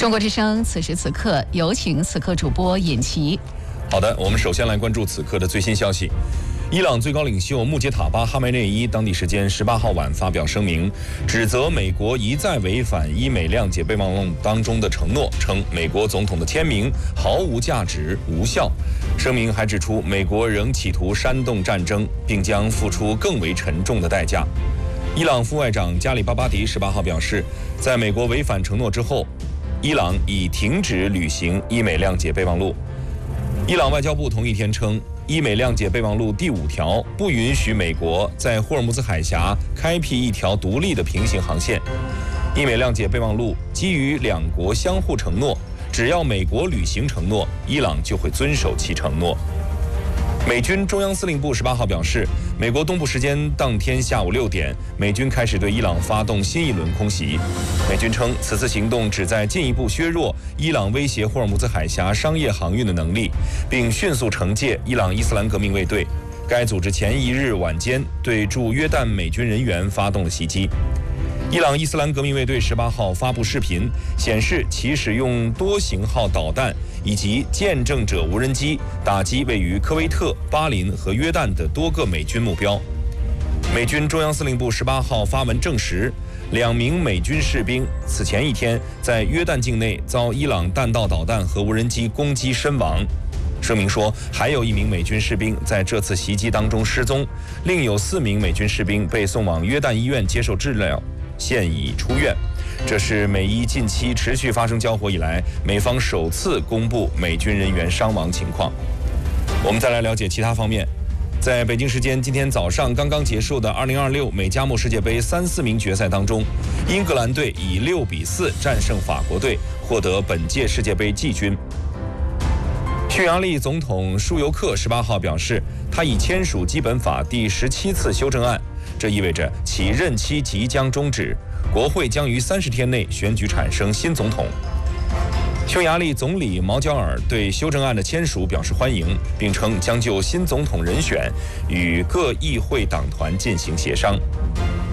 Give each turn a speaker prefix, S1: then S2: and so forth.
S1: 中国之声此时此刻有请此刻主播尹奇。
S2: 好的，我们首先来关注此刻的最新消息。伊朗最高领袖穆杰塔巴·哈梅内伊当地时间18号晚发表声明，指责美国一再违反伊美谅解备忘录当中的承诺，称美国总统的签名毫无价值、无效。声明还指出，美国仍企图煽动战争，并将付出更为沉重的代价。伊朗副外长加里巴巴迪18号表示，在美国违反承诺之后，伊朗已停止履行伊美谅解备忘录。伊朗外交部同一天称，伊美谅解备忘录第5条不允许美国在霍尔木兹海峡开辟一条独立的平行航线。伊美谅解备忘录基于两国相互承诺，只要美国履行承诺，伊朗就会遵守其承诺。美军中央司令部18号表示，美国东部时间当天下午6点，美军开始对伊朗发动新一轮空袭。美军称，此次行动旨在进一步削弱伊朗威胁霍尔木兹海峡商业航运的能力，并迅速惩戒伊朗伊斯兰革命卫队。该组织前一日晚间对驻约旦美军人员发动了袭击。伊朗伊斯兰革命卫队18号发布视频，显示其使用多型号导弹以及见证者无人机打击位于科威特、巴林和约旦的多个美军目标。美军中央司令部18号发文证实，2名美军士兵此前一天在约旦境内遭伊朗弹道导弹和无人机攻击身亡。声明说，还有1名美军士兵在这次袭击当中失踪，另有4名美军士兵被送往约旦医院接受治疗，现已出院。这是美伊近期持续发生交火以来，美方首次公布美军人员伤亡情况。我们再来了解其他方面。在北京时间今天早上刚刚结束的2026美加墨世界杯3、4名决赛当中，英格兰队以6比4战胜法国队，获得本届世界杯季军。匈牙利总统舒尤克18号表示，他已签署基本法第17次修正案，这意味着其任期即将终止，国会将于30天内选举产生新总统。匈牙利总理毛焦尔对修正案的签署表示欢迎，并称将就新总统人选与各议会党团进行协商。